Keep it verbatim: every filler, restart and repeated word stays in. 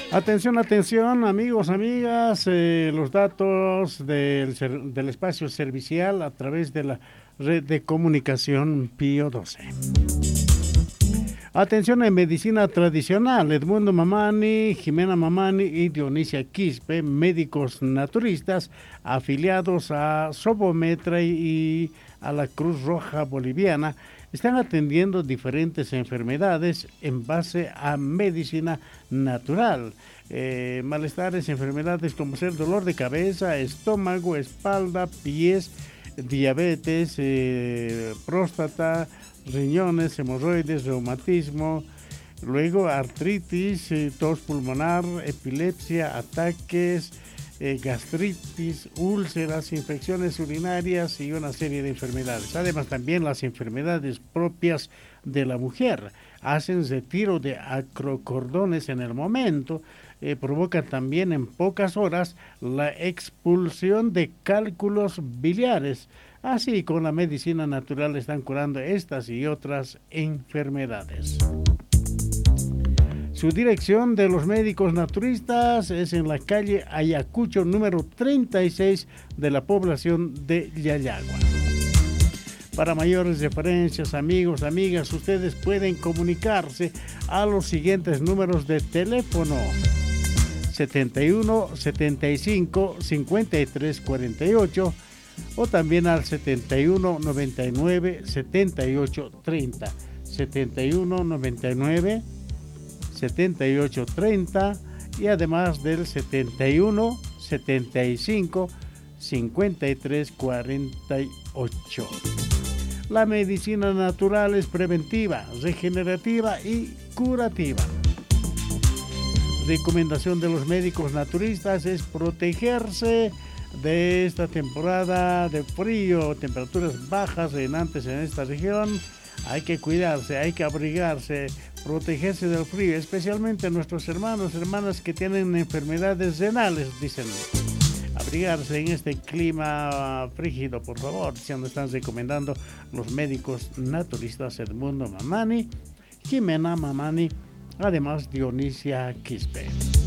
Atención, atención, amigos, amigas, eh, los datos del, del espacio servicial a través de la red de comunicación Pío doce. Atención en medicina tradicional, Edmundo Mamani, Jimena Mamani y Dionisia Quispe, médicos naturistas afiliados a Sobometra y a la Cruz Roja Boliviana, están atendiendo diferentes enfermedades en base a medicina natural. Eh, malestares, enfermedades como ser dolor de cabeza, estómago, espalda, pies, diabetes, eh, próstata, riñones, hemorroides, reumatismo, luego artritis, eh, tos pulmonar, epilepsia, ataques, eh, gastritis, úlceras, infecciones urinarias y una serie de enfermedades. Además también las enfermedades propias de la mujer. Hacen retiro de acrocordones en el momento, eh, provocan también en pocas horas la expulsión de cálculos biliares. Así, con la medicina natural están curando estas y otras enfermedades. Su dirección de los médicos naturistas es en la calle Ayacucho, número treinta y seis de la población de Yayagua. Para mayores referencias, amigos, amigas, ustedes pueden comunicarse a los siguientes números de teléfono: setenta y uno, setenta y cinco, cincuenta y tres cuarenta y ocho o también al setenta y uno, noventa y nueve, setenta y ocho treinta, setenta y uno, noventa y nueve, setenta y ocho treinta y además del setenta y uno, setenta y cinco, cincuenta y tres cuarenta y ocho. La medicina natural es preventiva, regenerativa y curativa. Recomendación de los médicos naturistas es protegerse de esta temporada de frío, temperaturas bajas reinantes en esta región. Hay que cuidarse, hay que abrigarse, protegerse del frío, especialmente nuestros hermanos, hermanas que tienen enfermedades renales, dicen. Abrigarse en este clima frígido, por favor, se nos están recomendando los médicos naturistas Edmundo Mamani, Jimena Mamani, además Dionisia Quispe.